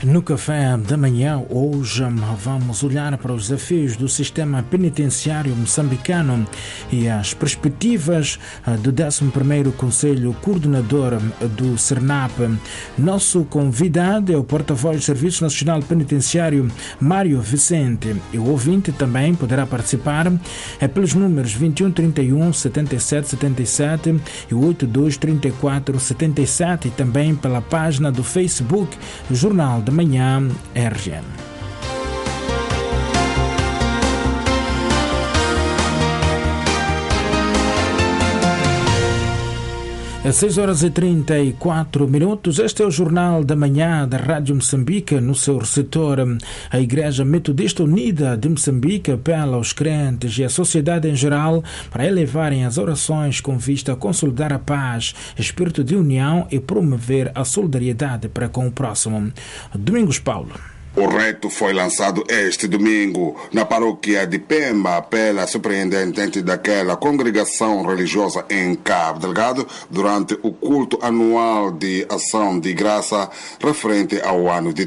No café da manhã, hoje vamos olhar para os desafios do sistema penitenciário moçambicano e as perspectivas do 11º Conselho Coordenador do SERNAP. Nosso convidado é o porta-voz do Serviço Nacional Penitenciário, Mário Vicente. E o ouvinte também poderá participar pelos números 2131 77 77 e 82 34 77 e também pela página do Facebook Jornal da Manhã RGM. Às 6h34. Este é o Jornal da Manhã da Rádio Moçambique. No seu receptor, a Igreja Metodista Unida de Moçambique apela aos crentes e à sociedade em geral para elevarem as orações com vista a consolidar a paz, espírito de união e promover a solidariedade para com o próximo. Domingos Paulo. O reto foi lançado este domingo na paróquia de Pemba pela superintendente daquela congregação religiosa em Cabo Delgado durante o culto anual de ação de graça referente ao ano de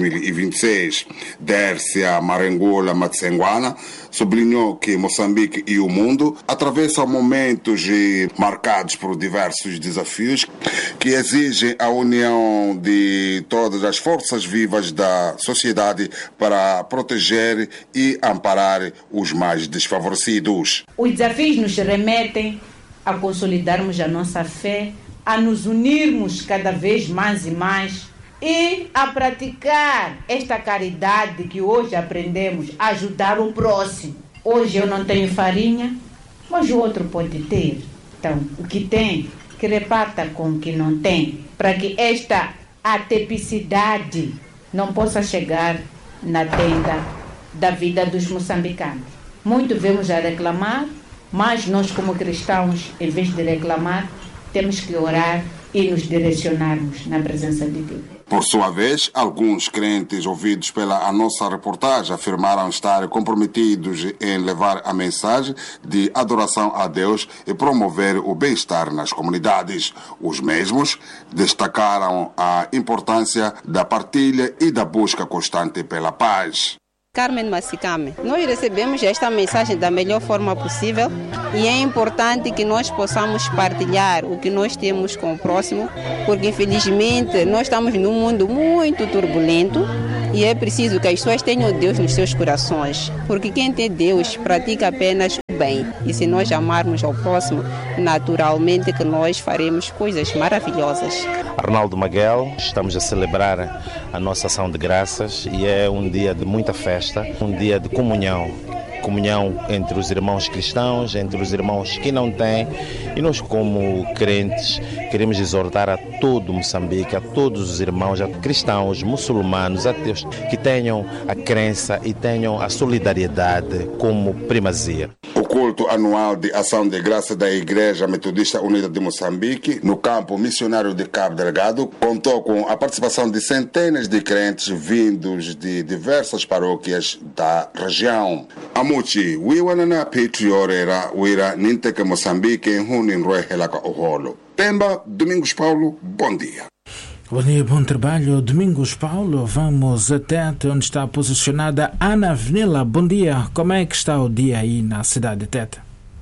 2026. Dércia Marengola Matsenguana sublinhou que Moçambique e o mundo atravessam momentos marcados por diversos desafios que exigem a união de todas as forças vivas da sociedade para proteger e amparar os mais desfavorecidos. Os desafios nos remetem a consolidarmos a nossa fé, a nos unirmos cada vez mais e mais e a praticar esta caridade que hoje aprendemos, ajudar o próximo. Hoje eu não tenho farinha, mas o outro pode ter. Então, o que tem, que reparta com o que não tem, para que esta atipicidade não possa chegar na tenda da vida dos moçambicanos. Muito vemos a reclamar, mas nós como cristãos, em vez de reclamar, temos que orar e nos direcionarmos na presença de Deus. Por sua vez, alguns crentes ouvidos pela nossa reportagem afirmaram estar comprometidos em levar a mensagem de adoração a Deus e promover o bem-estar nas comunidades. Os mesmos destacaram a importância da partilha e da busca constante pela paz. Carmen Massicame, nós recebemos esta mensagem da melhor forma possível e é importante que nós possamos partilhar o que nós temos com o próximo, porque infelizmente nós estamos num mundo muito turbulento e é preciso que as pessoas tenham Deus nos seus corações, porque quem tem Deus pratica apenas o bem e se nós amarmos ao próximo, naturalmente que nós faremos coisas maravilhosas. Arnaldo Maguel, estamos a celebrar a nossa ação de graças e é um dia de muita festa, um dia de comunhão entre os irmãos cristãos, entre os irmãos que não têm, e nós como crentes queremos exortar a todo Moçambique, a todos os irmãos, a cristãos, muçulmanos, ateus, que tenham a crença e tenham a solidariedade como primazia. O culto anual de ação de graça da Igreja Metodista Unida de Moçambique, no campo missionário de Cabo Delgado, contou com a participação de centenas de crentes vindos de diversas paróquias da região. Amuchi, wiwanana Petriorera, wira ninteke Moçambique, hunin roehelaka oholo. Pemba, Domingos Paulo, bom dia. Bom dia, bom trabalho. Domingos Paulo, vamos até onde está posicionada Ana Avenila. Bom dia, como é que está o dia aí na cidade de Tete?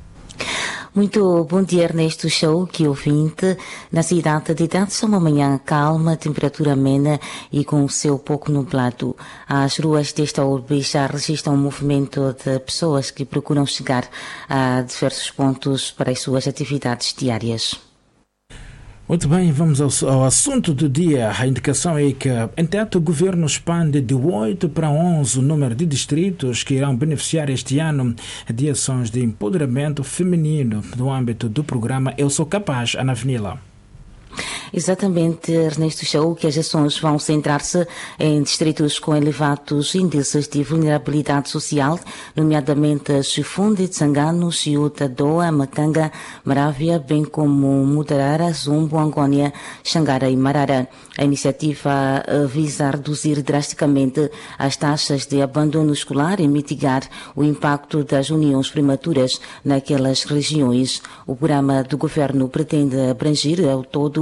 Muito bom dia, Ernesto Show, que ouvinte. Na cidade de Tete, uma manhã calma, temperatura amena e com o céu pouco nublado. As ruas desta urbe já registram um movimento de pessoas que procuram chegar a diversos pontos para as suas atividades diárias. Muito bem, vamos ao assunto do dia. A indicação é que, em Tete, o governo expande de 8 para 11 o número de distritos que irão beneficiar este ano de ações de empoderamento feminino no âmbito do programa Eu Sou Capaz, Ana Avenila. Exatamente, Ernesto Chau, que as ações vão centrar-se em distritos com elevados índices de vulnerabilidade social, nomeadamente Chifunde, Tsangano, Chiuta, Doa, Macanga, Marávia, bem como Mutarara, Zumbo, Angônia, Xangara e Marara. A iniciativa visa reduzir drasticamente as taxas de abandono escolar e mitigar o impacto das uniões prematuras naquelas regiões. O programa do governo pretende abranger ao todo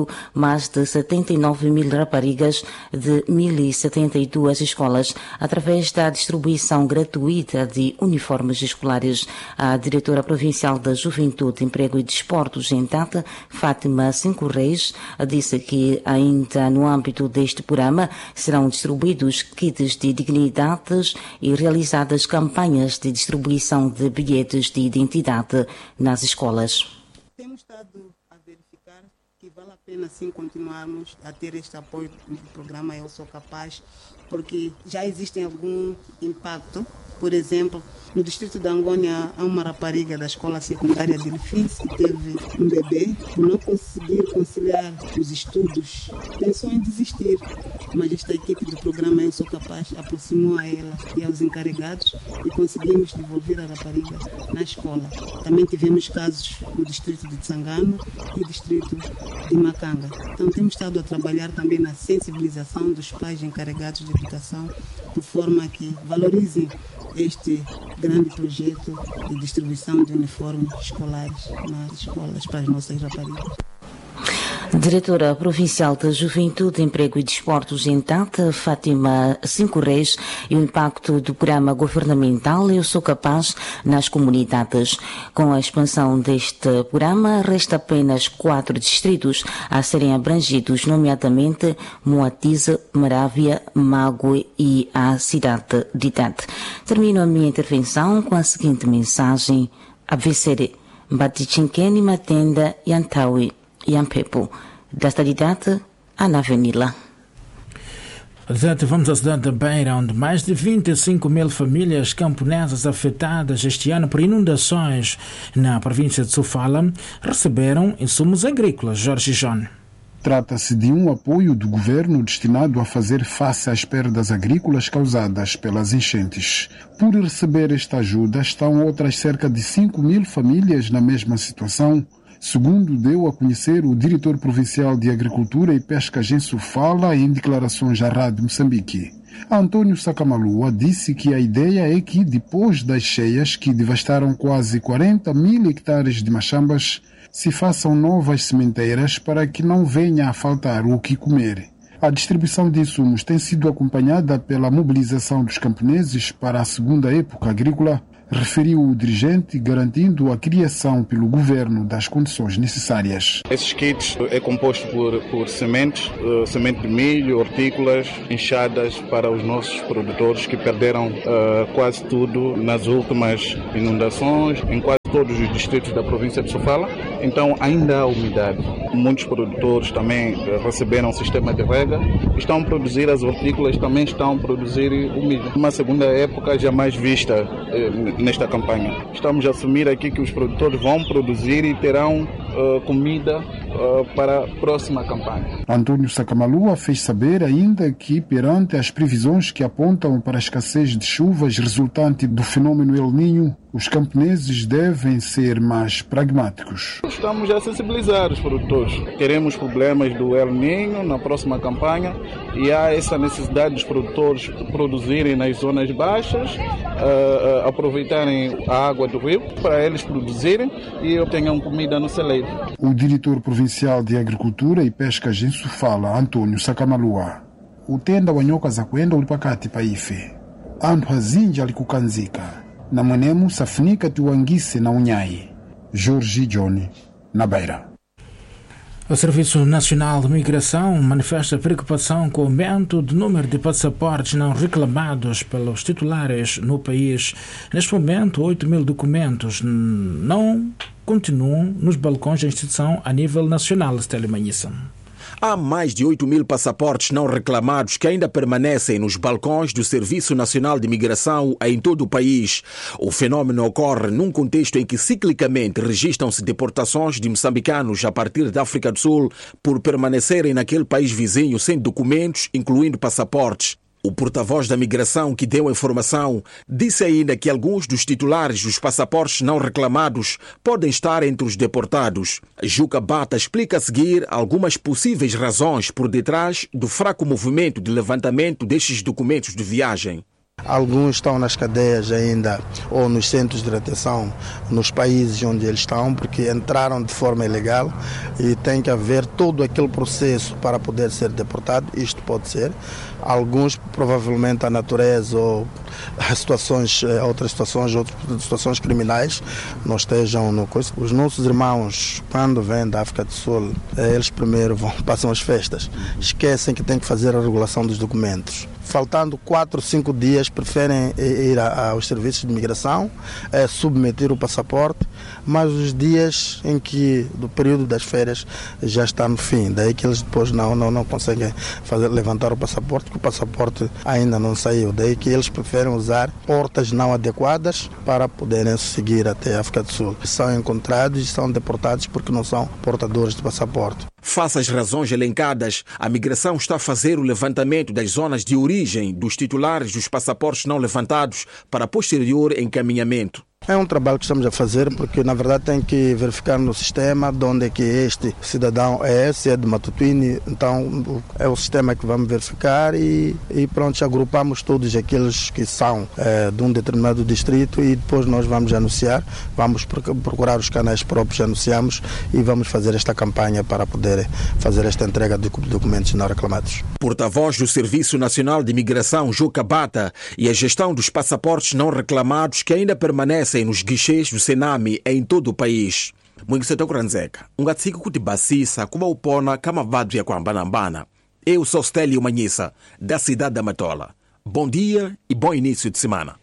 atingindo mais de 79 mil raparigas de 1.072 escolas através da distribuição gratuita de uniformes escolares. A diretora provincial da Juventude, Emprego e Desportos, em Tata, Fátima Cinco Reis, disse que ainda no âmbito deste programa serão distribuídos kits de dignidades e realizadas campanhas de distribuição de bilhetes de identidade nas escolas. Temos estado a verificar que vale a pena sim continuarmos a ter este apoio do programa Eu Sou Capaz, porque já existe algum impacto. Por exemplo, no distrito de Angônia há uma rapariga da escola secundária de Ilfis que teve um bebê, por não conseguir conciliar os estudos, pensou em desistir. Mas esta equipe do programa Eu Sou Capaz aproximou a ela e aos encarregados e conseguimos devolver a rapariga na escola. Também tivemos casos no distrito de Tsangano e distrito de Macanga. Então temos estado a trabalhar também na sensibilização dos pais encarregados de educação, de forma que valorizem este grande projeto de distribuição de uniformes escolares nas escolas para as nossas raparigas. Diretora Provincial da Juventude, Emprego e Desportos em Tata, Fátima Cinco Reis, e o impacto do programa governamental Eu Sou Capaz nas comunidades. Com a expansão deste programa, resta apenas 4 distritos a serem abrangidos, nomeadamente Moatize, Marávia, Mague e a cidade de Tata. Termino a minha intervenção com a seguinte mensagem: Abvesere, Batichinkeni Matenda Yantawi Yampepo, da cidade a Navenila. Vamos à cidade da Beira, onde mais de 25 mil famílias camponesas afetadas este ano por inundações na província de Sofala receberam insumos agrícolas. Jorge John. Trata-se de um apoio do governo destinado a fazer face às perdas agrícolas causadas pelas enchentes. Por receber esta ajuda estão outras cerca de 5 mil famílias na mesma situação, segundo deu a conhecer o diretor provincial de Agricultura e Pescas em Sofala em declarações à Rádio Moçambique. Antônio Sakamalua disse que a ideia é que, depois das cheias que devastaram quase 40 mil hectares de machambas, se façam novas sementeiras para que não venha a faltar o que comer. A distribuição de insumos tem sido acompanhada pela mobilização dos camponeses para a segunda época agrícola, referiu o dirigente, garantindo a criação pelo governo das condições necessárias. Esses kits é composto por sementes, semente de milho, hortícolas, enxadas para os nossos produtores que perderam quase tudo nas últimas inundações, em quase todos os distritos da província de Sofala. Então ainda há umidade. Muitos produtores também receberam o sistema de rega, estão a produzir as hortícolas, também estão a produzir o milho. Uma segunda época jamais vista nesta campanha. Estamos a assumir aqui que os produtores vão produzir e terão comida para a próxima campanha. Antônio Sakamalua fez saber ainda que, perante as previsões que apontam para a escassez de chuvas resultante do fenômeno El Niño, os camponeses devem ser mais pragmáticos. Estamos a sensibilizar os produtores. Teremos problemas do El Niño na próxima campanha e há essa necessidade dos produtores produzirem nas zonas baixas, aproveitarem a água do rio para eles produzirem e obtenham comida no celeiro. O diretor provincial de Agricultura e Pescas em Sofala, Antônio Sakamalua. Utenda wanyoka za kwenda ulipakati paife. Antu hazinja likukanzika. Na mwenemu safunika tuwangise na unyai. Jorge John, na Beira. O Serviço Nacional de Migração manifesta preocupação com o aumento do número de passaportes não reclamados pelos titulares no país. Neste momento, 8 mil documentos não continuam nos balcões da instituição a nível nacional. Há mais de 8 mil passaportes não reclamados que ainda permanecem nos balcões do Serviço Nacional de Migração em todo o país. O fenômeno ocorre num contexto em que ciclicamente registram-se deportações de moçambicanos a partir da África do Sul por permanecerem naquele país vizinho sem documentos, incluindo passaportes. O porta-voz da migração que deu a informação disse ainda que alguns dos titulares dos passaportes não reclamados podem estar entre os deportados. Juca Bata explica a seguir algumas possíveis razões por detrás do fraco movimento de levantamento destes documentos de viagem. Alguns estão nas cadeias ainda ou nos centros de retenção nos países onde eles estão, porque entraram de forma ilegal e tem que haver todo aquele processo para poder ser deportado. Isto pode ser. Alguns, provavelmente, a natureza ou outras situações criminais não estejam no coisa. Os nossos irmãos, quando vêm da África do Sul, eles primeiro passam as festas. Esquecem que têm que fazer a regulação dos documentos. Faltando 4 ou 5 dias, preferem ir aos serviços de imigração, submeter o passaporte, mas os dias em que, do período das férias, já está no fim. Daí que eles depois não conseguem levantar o passaporte, porque o passaporte ainda não saiu. Daí que eles preferem usar portas não adequadas para poderem seguir até a África do Sul. São encontrados e são deportados porque não são portadores de passaporte. Face às razões elencadas, a migração está a fazer o levantamento das zonas de origem dos titulares dos passaportes não levantados para posterior encaminhamento. É um trabalho que estamos a fazer porque, na verdade, tem que verificar no sistema de onde é que este cidadão é, se é de Matutuine. Então, é o sistema que vamos verificar e pronto, agrupamos todos aqueles que são de um determinado distrito e depois nós vamos anunciar, vamos procurar os canais próprios, anunciamos e vamos fazer esta campanha para poder fazer esta entrega de documentos não reclamados. Porta-voz do Serviço Nacional de Imigração, Juca Bata, e a gestão dos passaportes não reclamados que ainda permanecem nos guichês do Sename em todo o país. Mwingiseto Kuranzeka, ungatsiki kuti basisa kuba upona kama vadu ya kwambanambana. Eu sou Stélio Manhissa, da cidade da Matola. Bom dia e bom início de semana.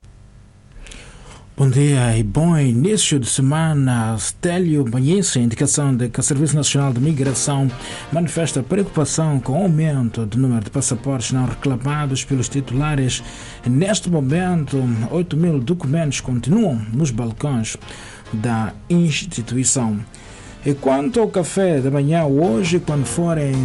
Bom dia e bom início de semana. Stélio Manhissa, indicação de que o Serviço Nacional de Migração manifesta preocupação com o aumento do número de passaportes não reclamados pelos titulares. Neste momento, 8.000 documentos continuam nos balcões da instituição. E quanto ao café da manhã hoje, quando forem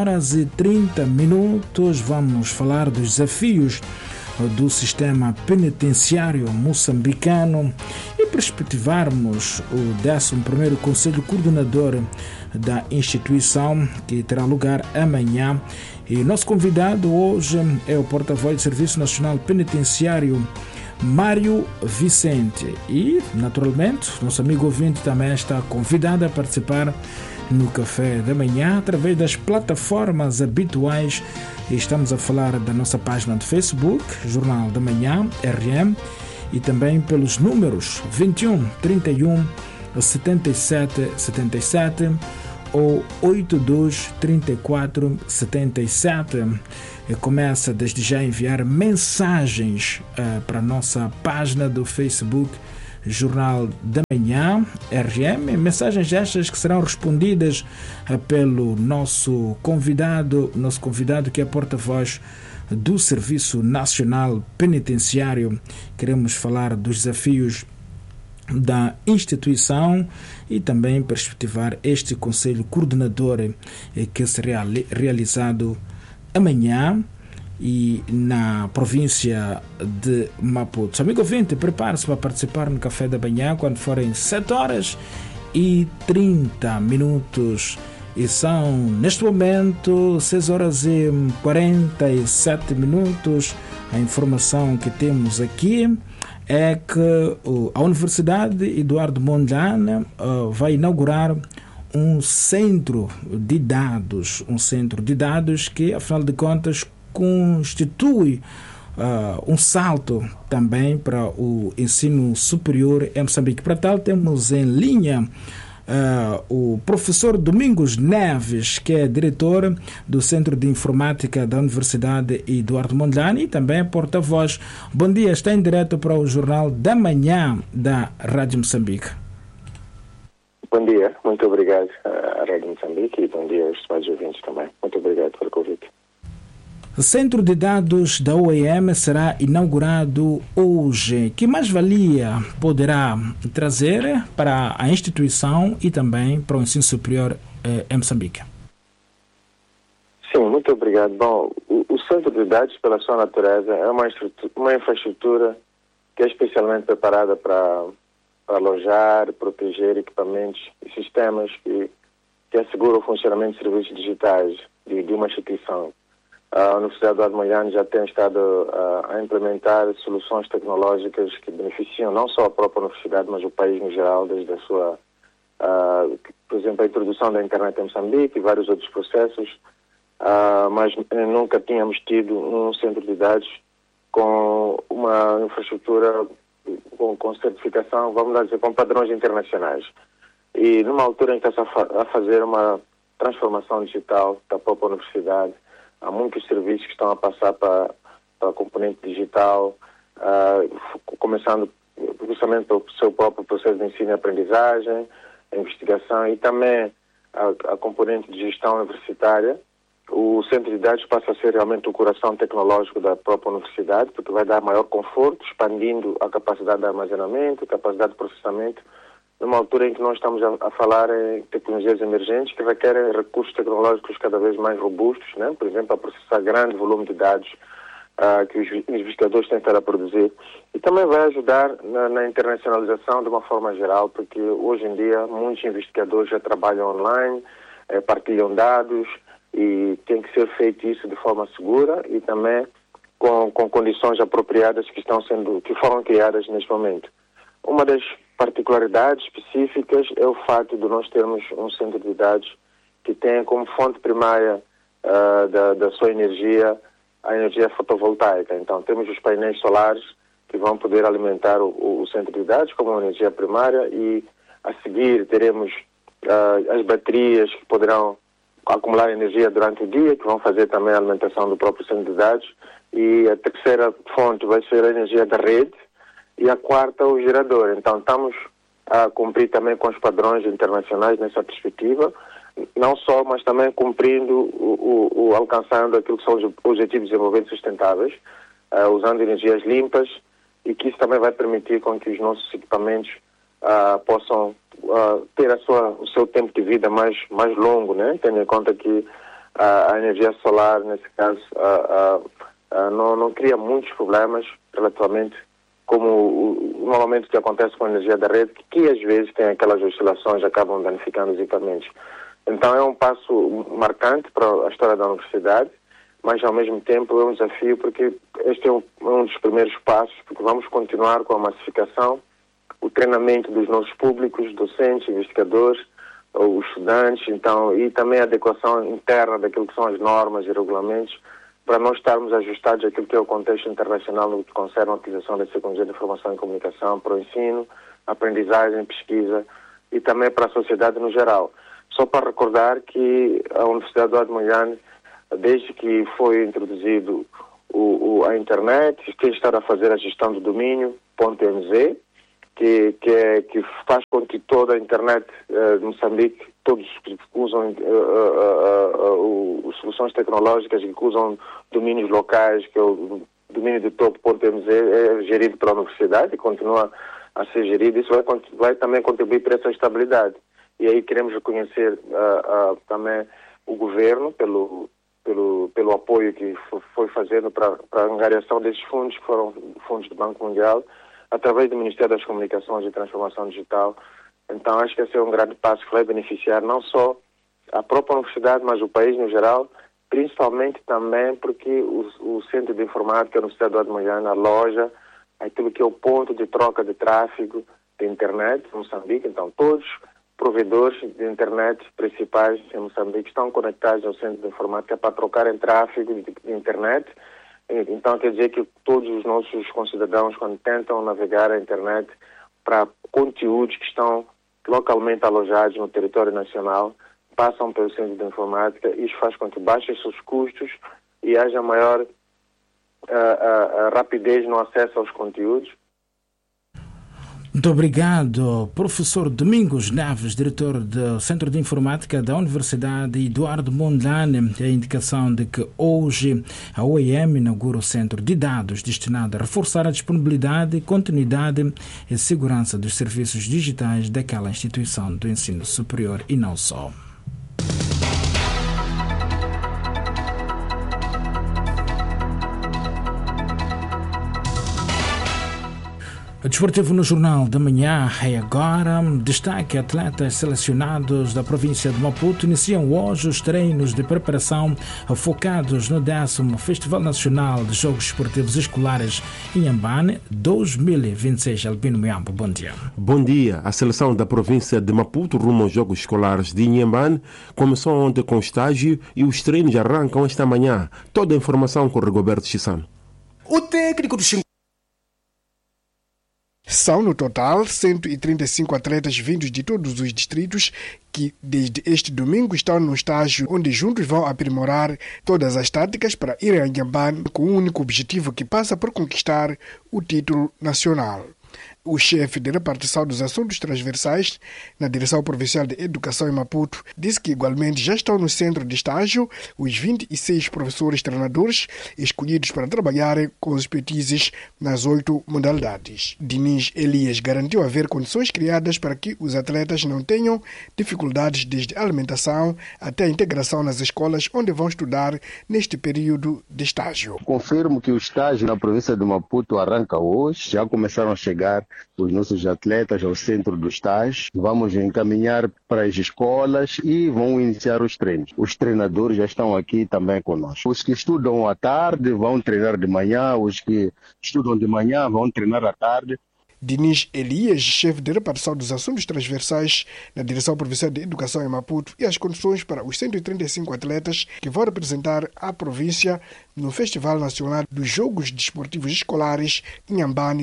7h30, vamos falar dos desafios do sistema penitenciário moçambicano e perspectivarmos o 11º Conselho Coordenador da instituição, que terá lugar amanhã. E nosso convidado hoje é o porta-voz do Serviço Nacional Penitenciário, Mário Vicente. E, naturalmente, nosso amigo ouvinte também está convidado a participar no café da manhã através das plataformas habituais. E estamos a falar da nossa página de Facebook, Jornal da Manhã, RM, e também pelos números 21 31 77 77 ou 82 34 77. E começa desde já a enviar mensagens para a nossa página do Facebook, Jornal da Manhã, RM, mensagens estas que serão respondidas pelo nosso convidado que é porta-voz do Serviço Nacional Penitenciário. Queremos falar dos desafios da instituição e também perspectivar este Conselho Coordenador que será realizado amanhã e na província de Maputo. Amigo ouvinte, prepare-se para participar no café da manhã quando forem 7h30 e são neste momento 6h47. A informação que temos aqui é que a Universidade Eduardo Mondlane vai inaugurar um centro de dados que, afinal de contas, constitui um salto também para o ensino superior em Moçambique. Para tal, temos em linha o professor Domingos Neves, que é diretor do Centro de Informática da Universidade Eduardo Mondlane e também porta-voz. Bom dia, está em direto para o Jornal da Manhã da Rádio Moçambique. Bom dia, muito obrigado à Rádio Moçambique e bom dia aos demais ouvintes também. Muito obrigado pelo convite. O Centro de Dados da OEM será inaugurado hoje. Que mais-valia poderá trazer para a instituição e também para o ensino superior em Moçambique? Sim, muito obrigado. Bom, o Centro de Dados, pela sua natureza, é uma infraestrutura que é especialmente preparada para alojar, proteger equipamentos e sistemas que asseguram o funcionamento de serviços digitais de uma instituição. A Universidade do Moiane já tem estado a implementar soluções tecnológicas que beneficiam não só a própria universidade, mas o país no geral, desde a sua, por exemplo, a introdução da internet em Moçambique e vários outros processos, mas nunca tínhamos tido um centro de dados com uma infraestrutura com certificação, vamos dizer, com padrões internacionais. E numa altura em que está a fazer uma transformação digital da própria universidade, há muitos serviços que estão a passar para a componente digital, começando justamente pelo seu próprio processo de ensino e aprendizagem, a investigação e também a componente de gestão universitária. O centro de dados passa a ser realmente o coração tecnológico da própria universidade, porque vai dar maior conforto, expandindo a capacidade de armazenamento, capacidade de processamento, numa altura em que nós estamos a falar em tecnologias emergentes que requerem recursos tecnológicos cada vez mais robustos, né? Por exemplo, a processar grande volume de dados que os investigadores têm estado a produzir. E também vai ajudar na internacionalização de uma forma geral, porque hoje em dia muitos investigadores já trabalham online, partilham dados, e tem que ser feito isso de forma segura e também com condições apropriadas que foram criadas neste momento. Uma das particularidades específicas é o fato de nós termos um centro de dados que tem como fonte primária da sua energia a energia fotovoltaica. Então temos os painéis solares que vão poder alimentar o centro de dados como energia primária e a seguir teremos as baterias que poderão acumular energia durante o dia, que vão fazer também a alimentação do próprio centro de dados, e a terceira fonte vai ser a energia da rede e a quarta o gerador. Então estamos a cumprir também com os padrões internacionais nessa perspectiva, não só, mas também cumprindo alcançando aquilo que são os objetivos de desenvolvimento sustentáveis, usando energias limpas, e que isso também vai permitir com que os nossos equipamentos possam ter o seu tempo de vida mais longo, né? Tendo em conta que a energia solar, nesse caso, não cria muitos problemas relativamente como normalmente o que acontece com a energia da rede, que às vezes tem aquelas oscilações e acabam danificando os equipamentos. Então é um passo marcante para a história da universidade, mas ao mesmo tempo é um desafio porque este é um dos primeiros passos, porque vamos continuar com a massificação, o treinamento dos nossos públicos, docentes, investigadores, os estudantes, então, e também a adequação interna daquilo que são as normas e regulamentos, para nós estarmos ajustados àquilo que é o contexto internacional no que concerne a utilização da tecnologia de informação e comunicação para o ensino, aprendizagem, pesquisa e também para a sociedade no geral. Só para recordar que a Universidade do Moiane, desde que foi introduzido a internet, tem estado a fazer a gestão do domínio .mz, que faz com que toda a internet de Moçambique, todos que usam soluções tecnológicas, que usam domínios locais, que é o domínio de topo.mz, é gerido pela universidade e continua a ser gerido. Isso vai também contribuir para essa estabilidade. E aí queremos reconhecer também o governo pelo apoio que foi fazendo para a angariação desses fundos, que foram fundos do Banco Mundial, através do Ministério das Comunicações e Transformação Digital. Então acho que esse é um grande passo que vai beneficiar não só a própria universidade, mas o país no geral, principalmente também porque o Centro de Informática da Universidade do Moiane aloja aquilo que é o ponto de troca de tráfego de internet em Moçambique. Então todos os provedores de internet principais em Moçambique estão conectados ao Centro de Informática para trocarem tráfego de internet. Então quer dizer que todos os nossos concidadãos, quando tentam navegar a internet para conteúdos que estão localmente alojados no território nacional, passam pelo Centro de Informática. Isso faz com que baixem seus custos e haja maior rapidez no acesso aos conteúdos. Muito obrigado, professor Domingos Neves, diretor do Centro de Informática da Universidade Eduardo Mondlane. A indicação de que hoje a OIM inaugura o Centro de Dados destinado a reforçar a disponibilidade, continuidade e segurança dos serviços digitais daquela instituição do ensino superior e não só. Desportivo no Jornal da Manhã é agora. Destaque: atletas selecionados da província de Maputo iniciam hoje os treinos de preparação focados no 10º Festival Nacional de Jogos Esportivos Escolares Inhambane 2026. Albino Miambo, bom dia. Bom dia. A seleção da província de Maputo rumo aos Jogos Escolares de Inhambane começou ontem com o estágio e os treinos arrancam esta manhã. Toda a informação com Rigoberto Chissano. O técnico do São, no total, 135 atletas vindos de todos os distritos que, desde este domingo, estão no estágio onde juntos vão aprimorar todas as táticas para ir a Inhambane com um único objetivo que passa por conquistar o título nacional. O chefe de repartição dos assuntos transversais na Direção Provincial de Educação em Maputo disse que igualmente já estão no centro de estágio os 26 professores treinadores escolhidos para trabalharem com os expertises nas 8 modalidades. Diniz Elias garantiu haver condições criadas para que os atletas não tenham dificuldades desde a alimentação até a integração nas escolas onde vão estudar neste período de estágio. Confirmo que o estágio na província de Maputo arranca hoje, já começaram a chegar os nossos atletas ao centro do estágio. Vamos encaminhar para as escolas e vão iniciar os treinos. Os treinadores já estão aqui também conosco. Os que estudam à tarde vão treinar de manhã, os que estudam de manhã vão treinar à tarde. Diniz Elias, chefe de repartição dos assuntos transversais na Direção Provincial de Educação em Maputo, e as condições para os 135 atletas que vão representar a província no Festival Nacional dos Jogos Desportivos Escolares Inhambane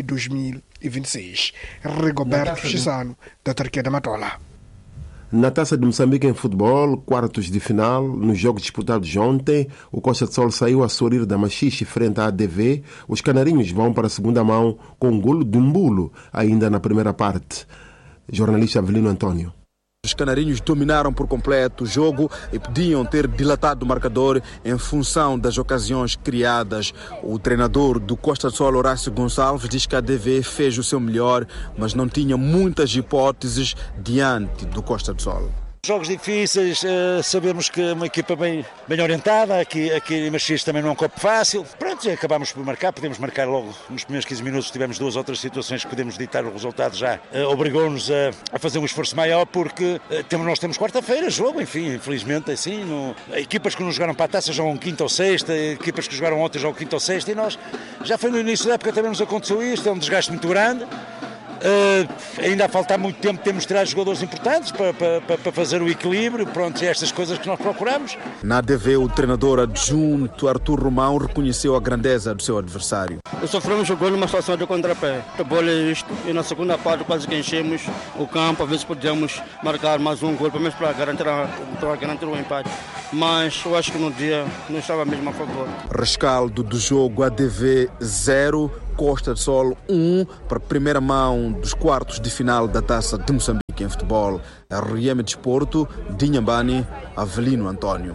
2026. Rigoberto Chissano, da Tarquia da Matola. Na Taça de Moçambique em futebol, quartos de final, nos jogos disputados ontem, o Costa de Sol saiu a sorrir da Machixe frente à ADV. Os canarinhos vão para a segunda mão com um golo de Mbulo, ainda na primeira parte. Jornalista Avelino Antônio. Os canarinhos dominaram por completo o jogo e podiam ter dilatado o marcador em função das ocasiões criadas. O treinador do Costa do Sol, Horácio Gonçalves, diz que a ADV fez o seu melhor, mas não tinha muitas hipóteses diante do Costa do Sol. Jogos difíceis, sabemos que é uma equipa bem orientada, aqui em Machixe também não é um copo fácil. Pronto, e acabámos por marcar, podemos marcar logo nos primeiros 15 minutos, tivemos duas outras situações que podemos ditar o resultado já. Obrigou-nos a fazer um esforço maior porque nós temos quarta-feira jogo, enfim, infelizmente assim. Equipas que não jogaram para a taça jogam quinta ou sexta, equipas que jogaram ontem jogam quinta ou sexta e nós, já foi no início da época também nos aconteceu isto, é um desgaste muito grande. Ainda a faltar muito tempo, temos de tirar jogadores importantes para fazer o equilíbrio. Pronto, é estas coisas que nós procuramos. Na ADV, o treinador adjunto Artur Romão reconheceu a grandeza do seu adversário. Sofremos o gol numa situação de contrapé. A bola é isto, e na segunda parte quase que enchemos o campo. Às vezes podíamos marcar mais um gol, pelo menos para garantir o empate. Mas eu acho que no dia não estava mesmo a favor. Rescaldo do jogo: ADV 0, Costa do Sol 1, para a primeira mão dos quartos de final da Taça de Moçambique em futebol. RM Desporto, de Inhambane, Avelino Antônio.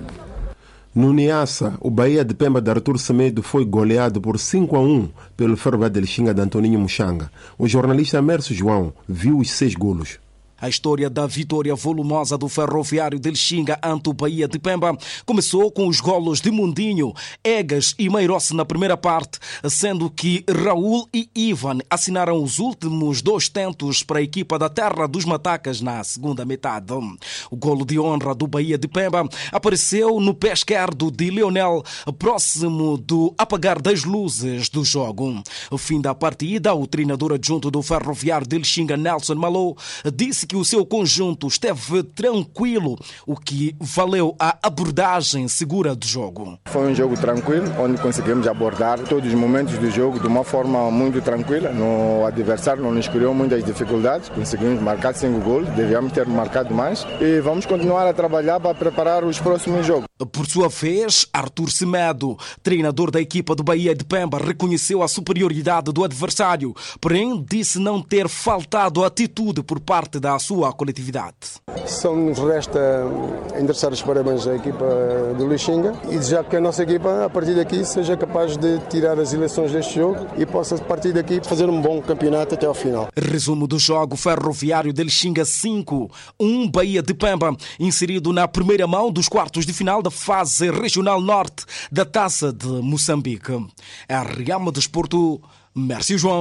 No Niassa, o Bahia de Pemba de Artur Semedo foi goleado por 5-1 pelo Ferroviário de Lixinga de Antoninho Muxanga. O jornalista Mércio João viu os 6 golos. A história da vitória volumosa do Ferroviário de Lixinga ante o Bahia de Pemba começou com os golos de Mundinho, Egas e Meirossi na primeira parte, sendo que Raul e Ivan assinaram os últimos 2 tentos para a equipa da Terra dos Matacas na segunda metade. O golo de honra do Bahia de Pemba apareceu no pé esquerdo de Leonel, próximo do apagar das luzes do jogo. No fim da partida, o treinador adjunto do Ferroviário de Lixinga, Nelson Malou, disse que o seu conjunto esteve tranquilo, o que valeu a abordagem segura do jogo. Foi um jogo tranquilo, onde conseguimos abordar todos os momentos do jogo de uma forma muito tranquila. O adversário não nos criou muitas dificuldades, conseguimos marcar 5 gols, devíamos ter marcado mais e vamos continuar a trabalhar para preparar os próximos jogos. Por sua vez, Artur Semedo, treinador da equipa do Bahia de Pemba, reconheceu a superioridade do adversário, porém disse não ter faltado atitude por parte da sua coletividade. Só nos resta endereçar os parabéns à equipa do Lixinga e desejar que a nossa equipa, a partir daqui, seja capaz de tirar as eleições deste jogo e possa, a partir daqui, fazer um bom campeonato até ao final. Resumo do jogo: Ferroviário de Lixinga 5, 1 Bahia de Pemba, inserido na primeira mão dos quartos de final da fase regional norte da Taça de Moçambique. RM Desporto, Mércio João,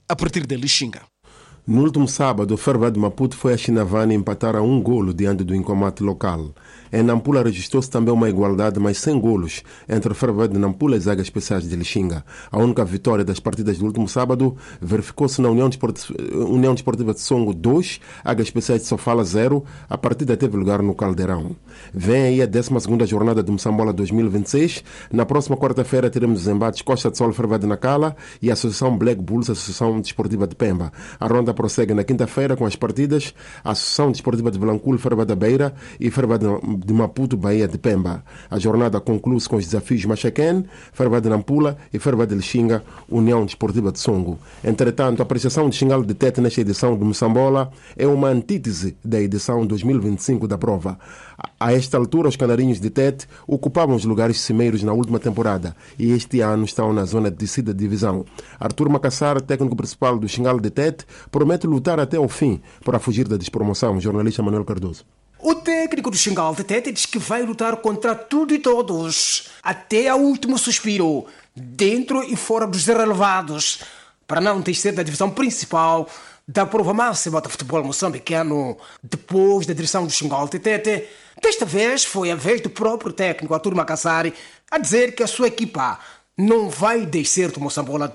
a partir de Lixinga. No último sábado, o Ferroviário de Maputo foi a Chinavani empatar a 1 golo diante do Incomate local. Em Nampula registrou-se também uma igualdade, mas sem golos, entre o Ferroviário de Nampula e as Águas Especiais de Lixinga. A única vitória das partidas do último sábado verificou-se na União Desportiva de Songo 2, Águas Especiais de Sofala 0. A partida teve lugar no Caldeirão. Vem aí a 12ª jornada do Moçambola 2026. Na próxima quarta-feira teremos os embates Costa de Sol Ferroviário de Nacala e a Associação Black Bulls, Associação Desportiva de Pemba. A ronda prossegue na quinta-feira com as partidas a Associação Desportiva de Vilanculo, Ferroviário da Beira e Ferroviário de Maputo, Bahia de Pemba. A jornada conclui-se com os desafios Machaquén, Ferroviário de Nampula e Ferroviário de Lixinga, União Desportiva de Songo. Entretanto, a apreciação de Xingalo de Tete nesta edição do Moçambola é uma antítese da edição 2025 da prova. A esta altura, os canarinhos de Tete ocupavam os lugares cimeiros na última temporada e este ano estão na zona de descida de divisão. Arthur Macassar, técnico principal do Xingalo de Tete, promete lutar até ao fim para fugir da despromoção. Jornalista Manuel Cardoso. O técnico do Xingalo de Tete diz que vai lutar contra tudo e todos, até ao último suspiro, dentro e fora dos relevados, para não descer da divisão principal da prova máxima do futebol moçambicano. Depois da direção do Xingalo de Tete, desta vez foi a vez do próprio técnico Arthur Macassari a dizer que a sua equipa não vai descer do Moçambola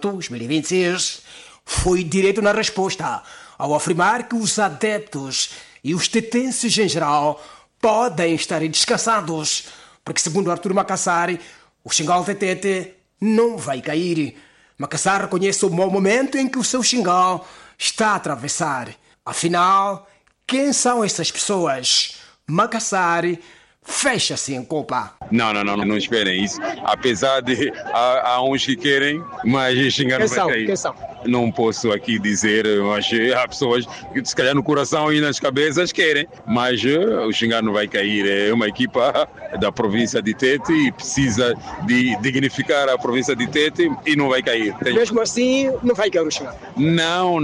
2026. Foi direto na resposta ao afirmar que os adeptos e os tetenses em geral podem estar descansados, porque segundo Arthur Macassari, o Xingalo de Tete não vai cair. Macassari reconhece o mau momento em que o seu Xingalo está a atravessar. Afinal, quem são essas pessoas? Macassari fecha-se em culpa. Não esperem isso. Apesar de há uns que querem, mas Xinga não vai cair. Quem são? Não posso aqui dizer, mas há pessoas que se calhar no coração e nas cabeças querem, mas o Xinga não vai cair. É uma equipa da província de Tete e precisa de dignificar a província de Tete e não vai cair. Mesmo assim, não vai cair o Xinga? Não.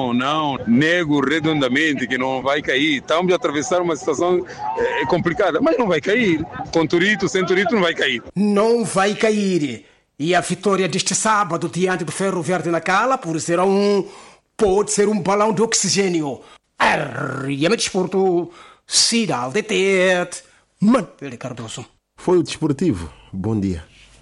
Nego redondamente que não vai cair. Estamos a atravessar uma situação complicada, mas não vai cair. Com Turito, sem Turito, não vai cair. Não vai cair. E a vitória deste sábado diante do Ferroviário de Nacala, por 0-1, pode ser um balão de oxigênio. RM Desporto, Cidade de Tete, Manuel Cardoso. Foi o Desportivo. Bom dia.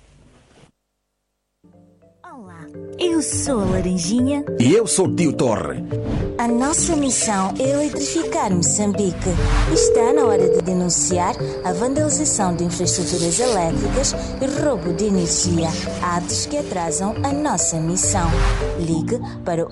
Eu sou a Laranjinha. E eu sou o Tio Torre. A nossa missão é eletrificar Moçambique. Está na hora de denunciar a vandalização de infraestruturas elétricas e roubo de energia, atos que atrasam a nossa missão. Ligue para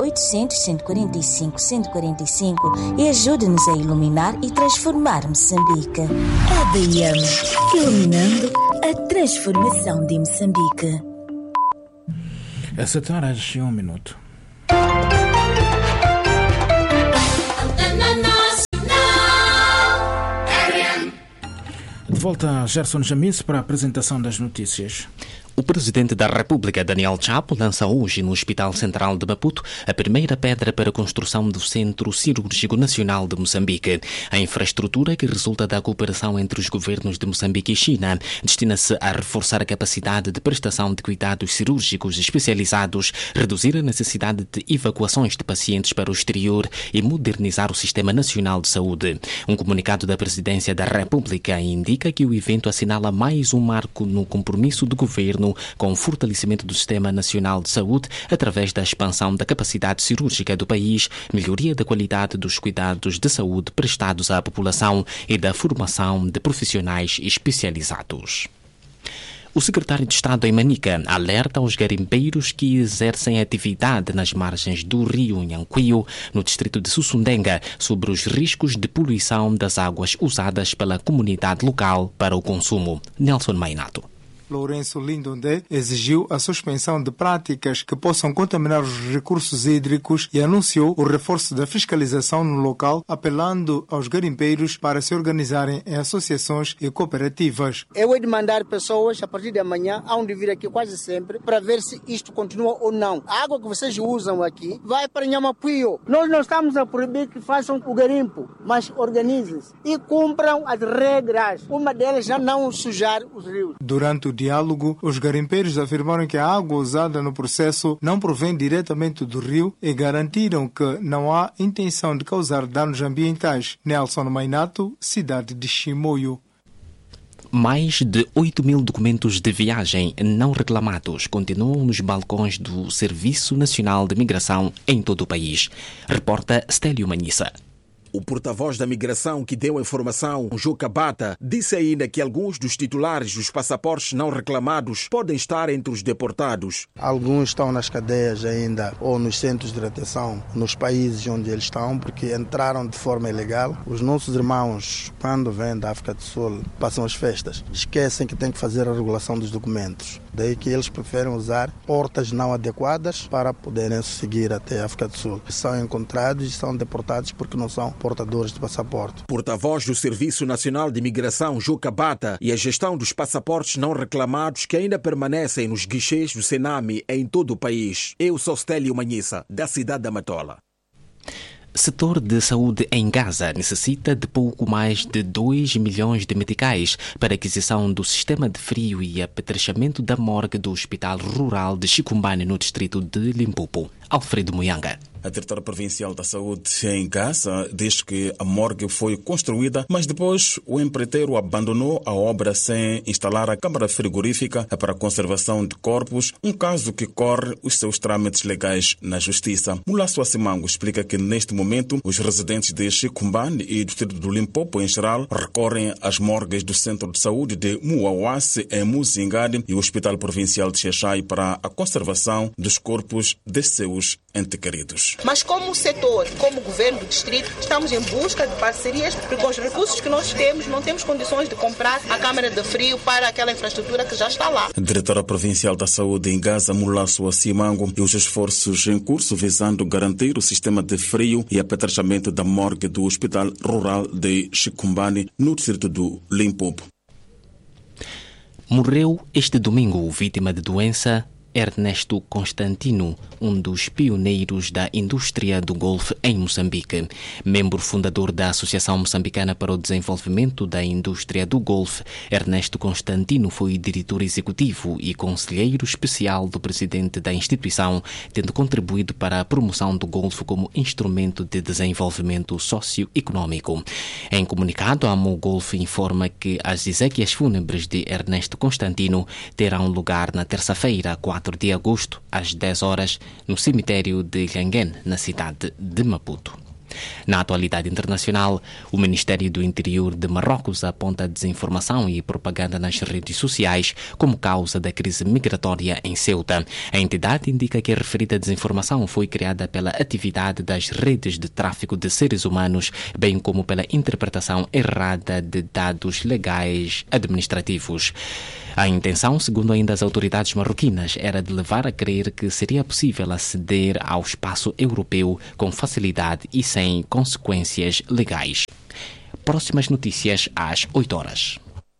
800-145-145 e ajude-nos a iluminar e transformar Moçambique. ADM, iluminando a transformação de Moçambique. É 7 horas e 1 minuto. De volta a Gerson Jamis para a apresentação das notícias. O presidente da República, Daniel Chapo, lança hoje no Hospital Central de Maputo a primeira pedra para a construção do Centro Cirúrgico Nacional de Moçambique. A infraestrutura, que resulta da cooperação entre os governos de Moçambique e China, destina-se a reforçar a capacidade de prestação de cuidados cirúrgicos especializados, reduzir a necessidade de evacuações de pacientes para o exterior e modernizar o Sistema Nacional de Saúde. Um comunicado da Presidência da República indica que o evento assinala mais um marco no compromisso do governo com o fortalecimento do Sistema Nacional de Saúde através da expansão da capacidade cirúrgica do país, melhoria da qualidade dos cuidados de saúde prestados à população e da formação de profissionais especializados. O secretário de Estado em Manica alerta aos garimpeiros que exercem atividade nas margens do rio Nhanquio, no distrito de Sussundenga, sobre os riscos de poluição das águas usadas pela comunidade local para o consumo. Nelson Mainato. Lourenço Lindonde exigiu a suspensão de práticas que possam contaminar os recursos hídricos e anunciou o reforço da fiscalização no local, apelando aos garimpeiros para se organizarem em associações e cooperativas. Eu vou demandar pessoas a partir de amanhã, há de vir aqui quase sempre, para ver se isto continua ou não. A água que vocês usam aqui vai para Nhamapuio. Nós não estamos a proibir que façam o garimpo, mas organizem-se e cumpram as regras. Uma delas já não sujar os rios. Durante o diálogo, os garimpeiros afirmaram que a água usada no processo não provém diretamente do rio e garantiram que não há intenção de causar danos ambientais. Nelson Mainato, cidade de Chimoio. Mais de 8.000 documentos de viagem não reclamados continuam nos balcões do Serviço Nacional de Migração em todo o país. Reporta Stélio Manissa. O porta-voz da migração que deu a informação, Juca Bata, disse ainda que alguns dos titulares dos passaportes não reclamados podem estar entre os deportados. Alguns estão nas cadeias ainda ou nos centros de retenção nos países onde eles estão porque entraram de forma ilegal. Os nossos irmãos, quando vêm da África do Sul, passam as festas, esquecem que têm que fazer a regulação dos documentos. Daí que eles preferem usar portas não adequadas para poderem seguir até a África do Sul. São encontrados e são deportados porque não são portadores de passaporte. Porta-voz do Serviço Nacional de Migração, Juca Bata, e a gestão dos passaportes não reclamados que ainda permanecem nos guichês do Sename em todo o país. Eu sou Stélio Manissa, da cidade da Matola. Setor de saúde em Gaza necessita de pouco mais de 2 milhões de meticais para a aquisição do sistema de frio e apetrechamento da morgue do Hospital Rural de Chicumbane, no distrito de Limpopo. Alfredo Muyanga. A diretora provincial da saúde em Gaza diz que a morgue foi construída, mas depois o empreiteiro abandonou a obra sem instalar a câmara frigorífica para a conservação de corpos, um caso que corre os seus trâmites legais na justiça. Mulasso Assimango explica que neste momento os residentes de Chicumbane e do distrito do Limpopo em geral recorrem às morgues do Centro de Saúde de Muawase em Muzingade e o Hospital Provincial de Xexai para a conservação dos corpos de seus entes queridos. Mas como setor, como governo do distrito, estamos em busca de parcerias, porque com os recursos que nós temos, não temos condições de comprar a câmara de frio para aquela infraestrutura que já está lá. A diretora provincial da saúde em Gaza, Mulasso Assimango, e os esforços em curso visando garantir o sistema de frio e apetrechamento da morgue do Hospital Rural de Chicumbane, no distrito do Limpopo. Morreu este domingo vítima de doença Ernesto Constantino, um dos pioneiros da indústria do golfe em Moçambique. Membro fundador da Associação Moçambicana para o Desenvolvimento da Indústria do Golfe, Ernesto Constantino foi diretor executivo e conselheiro especial do presidente da instituição, tendo contribuído para a promoção do golfe como instrumento de desenvolvimento socioeconômico. Em comunicado, a Golfe informa que as exéquias fúnebres de Ernesto Constantino terão lugar na terça-feira, 4 de agosto, às 10 horas, no cemitério de Lhanguén, na cidade de Maputo. Na atualidade internacional, o Ministério do Interior de Marrocos aponta a desinformação e propaganda nas redes sociais como causa da crise migratória em Ceuta. A entidade indica que a referida desinformação foi criada pela atividade das redes de tráfico de seres humanos, bem como pela interpretação errada de dados legais administrativos. A intenção, segundo ainda as autoridades marroquinas, era de levar a crer que seria possível aceder ao espaço europeu com facilidade e sem consequências legais. Próximas notícias às 8 horas.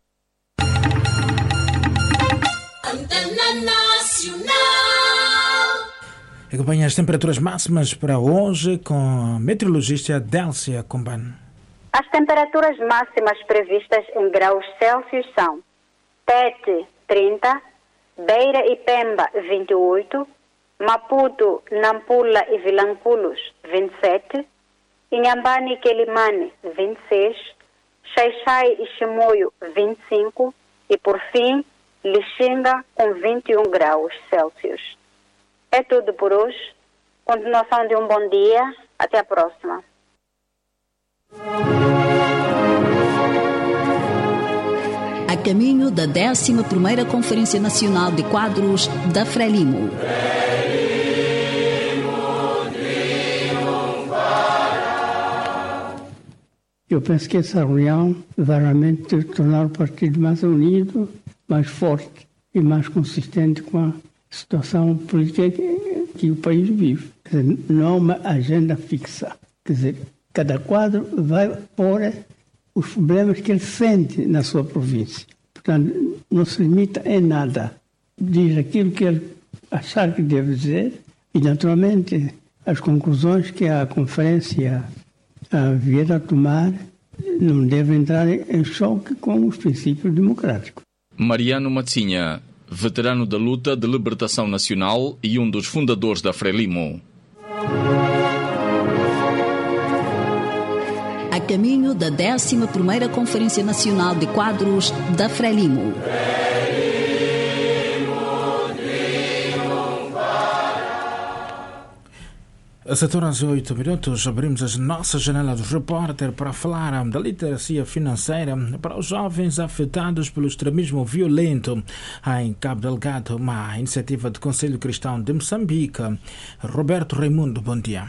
Acompanha as temperaturas máximas para hoje com a meteorologista Délcia Comban. As temperaturas máximas previstas em graus Celsius são Tete, 30, Beira e Pemba, 28, Maputo, Nampula e Vilanculos, 27, Inhambane e Quelimane, 26, Xaixai e Chimoio, 25 e, por fim, Lixinga, com 21 graus Celsius. É tudo por hoje. Continuação de um bom dia. Até a próxima. A caminho da 11ª Conferência Nacional de Quadros da Frelimo. Eu penso que essa reunião vai realmente tornar o partido mais unido, mais forte e mais consistente com a situação política que o país vive. Quer dizer, não há uma agenda fixa. Quer dizer, cada quadro vai pôr os problemas que ele sente na sua província. Portanto, não se limita em nada. Diz aquilo que ele achar que deve dizer e, naturalmente, as conclusões que a conferência vier a tomar não devem entrar em choque com os princípios democráticos. Mariano Matsinha, veterano da luta de libertação nacional e um dos fundadores da Frelimo. A caminho da 11ª Conferência Nacional de Quadros da Frelimo. A 7h08, abrimos as nossas janelas do repórter para falar da literacia financeira para os jovens afetados pelo extremismo violento em Cabo Delgado, uma iniciativa do Conselho Cristão de Moçambique. Roberto Raimundo, bom dia.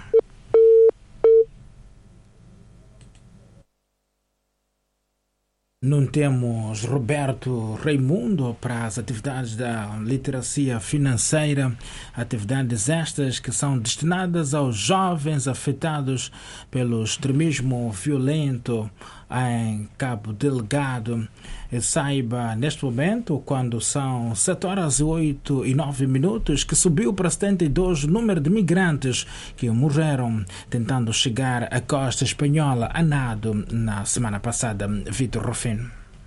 Não temos Roberto Raimundo para as atividades da literacia financeira, atividades estas que são destinadas aos jovens afetados pelo extremismo violento em Cabo Delgado. Saiba neste momento, quando são 7h08 que subiu para 72 o número de migrantes que morreram tentando chegar à costa espanhola a nado na semana passada. Vitor Rufino.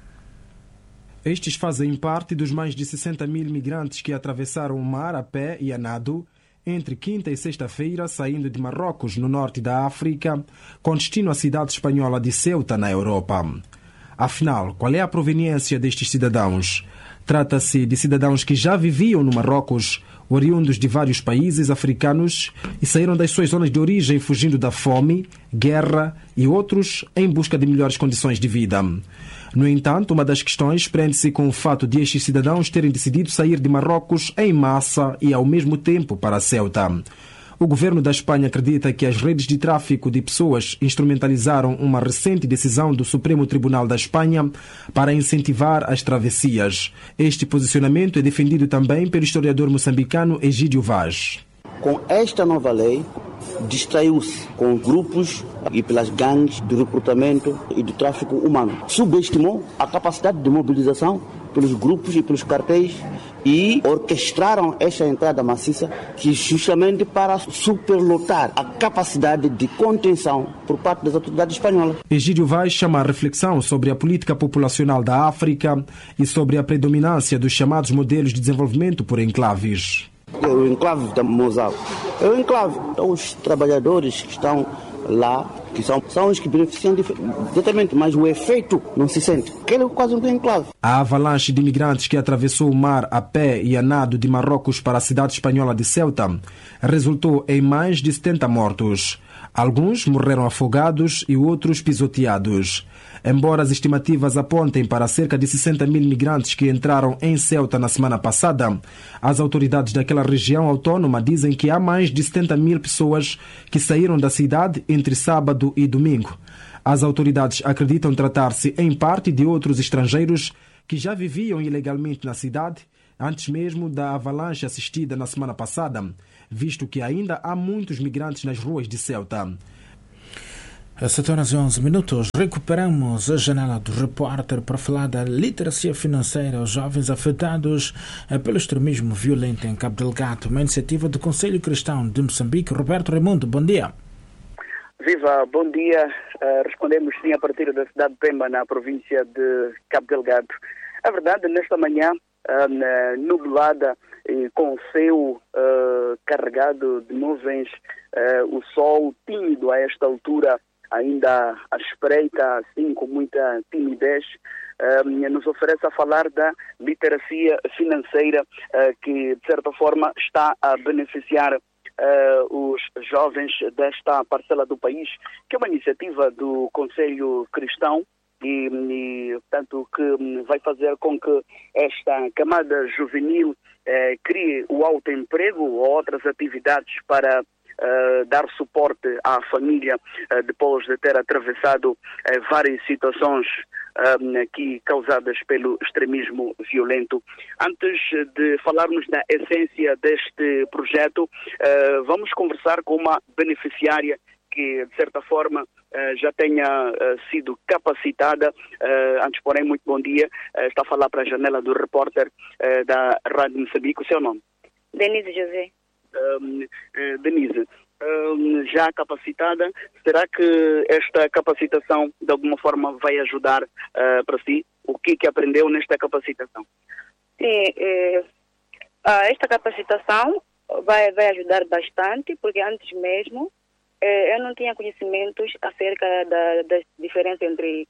Estes fazem parte dos mais de 60 mil migrantes que atravessaram o mar a pé e a nado entre quinta e sexta-feira, saindo de Marrocos, no norte da África, com destino à cidade espanhola de Ceuta, na Europa. Afinal, qual é a proveniência destes cidadãos? Trata-se de cidadãos que já viviam no Marrocos, oriundos de vários países africanos e saíram das suas zonas de origem fugindo da fome, guerra e outros em busca de melhores condições de vida. No entanto, uma das questões prende-se com o fato de estes cidadãos terem decidido sair de Marrocos em massa e ao mesmo tempo para Ceuta. O governo da Espanha acredita que as redes de tráfico de pessoas instrumentalizaram uma recente decisão do Supremo Tribunal da Espanha para incentivar as travessias. Este posicionamento é defendido também pelo historiador moçambicano Egídio Vaz. Com esta nova lei, distraiu-se com grupos e pelas gangues de recrutamento e de tráfico humano. Subestimou a capacidade de mobilização pelos grupos e pelos cartéis e orquestraram esta entrada maciça que justamente para superlotar a capacidade de contenção por parte das autoridades espanholas. Egídio Vaz chama a reflexão sobre a política populacional da África e sobre a predominância dos chamados modelos de desenvolvimento por enclaves. O enclave da Moçambique é o enclave. Então, os trabalhadores que estão lá, que são os que beneficiam diretamente, mas o efeito não se sente. Aquele é quase um enclave. A avalanche de imigrantes que atravessou o mar a pé e a nado de Marrocos para a cidade espanhola de Ceuta resultou em mais de 70 mortos. Alguns morreram afogados e outros pisoteados. Embora as estimativas apontem para cerca de 60 mil migrantes que entraram em Ceuta na semana passada, as autoridades daquela região autónoma dizem que há mais de 70 mil pessoas que saíram da cidade entre sábado e domingo. As autoridades acreditam tratar-se em parte de outros estrangeiros que já viviam ilegalmente na cidade, antes mesmo da avalanche assistida na semana passada, visto que ainda há muitos migrantes nas ruas de Ceuta. Às 7h11, recuperamos a janela do repórter para falar da literacia financeira aos jovens afetados pelo extremismo violento em Cabo Delgado, uma iniciativa do Conselho Cristão de Moçambique. Roberto Raimundo, bom dia. Viva, bom dia. Respondemos sim a partir da cidade de Pemba, na província de Cabo Delgado. A verdade, nesta manhã, nublada e com o céu carregado de nuvens, o sol tímido a esta altura, ainda à espreita, assim, com muita timidez, nos oferece a falar da literacia financeira que, de certa forma, está a beneficiar os jovens desta parcela do país, que é uma iniciativa do Conselho Cristão e tanto que vai fazer com que esta camada juvenil crie o autoemprego ou outras atividades para dar suporte à família depois de ter atravessado várias situações aqui causadas pelo extremismo violento. Antes de falarmos da essência deste projeto, vamos conversar com uma beneficiária que, de certa forma, já tenha sido capacitada. Antes, porém, muito bom dia. Está a falar para a janela do repórter da Rádio Moçambique. O seu nome? Denise José. Denise, já capacitada. Será que esta capacitação de alguma forma vai ajudar para si? O que aprendeu nesta capacitação? Sim, esta capacitação vai ajudar bastante, porque antes mesmo eu não tinha conhecimentos acerca das diferenças entre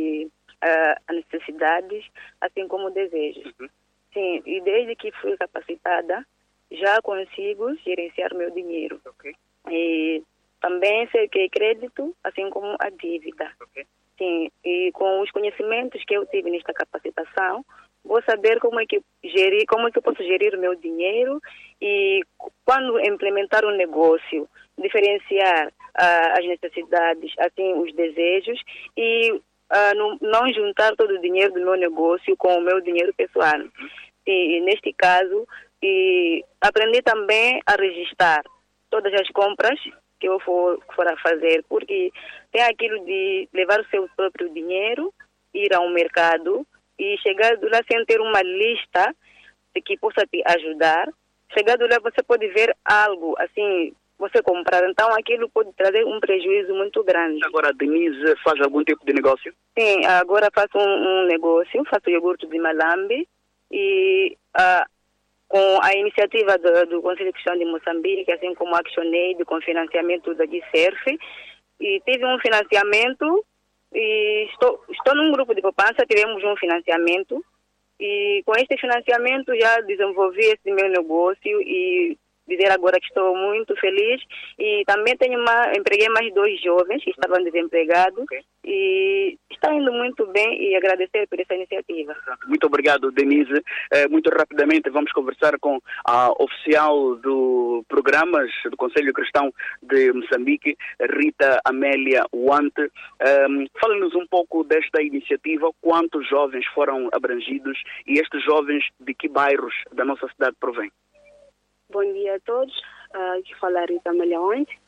as necessidades, assim como desejos. Sim, e desde que fui capacitada, já consigo gerenciar meu dinheiro. E também sei que é crédito, assim como a dívida. Sim, e com os conhecimentos que eu tive nesta capacitação, vou saber como é que eu posso gerir o meu dinheiro e quando implementar um negócio, diferenciar as necessidades, assim, os desejos e não juntar todo o dinheiro do meu negócio com o meu dinheiro pessoal. E neste caso, aprendi também a registrar todas as compras que eu for a fazer, porque tem aquilo de levar o seu próprio dinheiro, ir ao mercado e chegar lá sem ter uma lista que possa te ajudar. Chegando lá você pode ver algo, assim, você comprar, então aquilo pode trazer um prejuízo muito grande. Agora, Denise faz algum tipo de negócio? Sim, agora faço um negócio, faço iogurte de Malambe e com a iniciativa do Conselho Cristão de Moçambique, assim como a ActionAid, com financiamento da GCERF, e tive um financiamento e estou num grupo de poupança, tivemos um financiamento e com este financiamento já desenvolvi esse meu negócio e dizer agora que estou muito feliz e também empreguei mais 2 jovens que estavam desempregados e está indo muito bem e agradecer por essa iniciativa. Muito obrigado, Denise. Muito rapidamente vamos conversar com a oficial do programas do Conselho Cristão de Moçambique, Rita Amélia Wante. Fala-nos um pouco desta iniciativa, quantos jovens foram abrangidos e estes jovens de que bairros da nossa cidade provêm? Bom dia a todos, aqui fala a Rita Amélia Wante.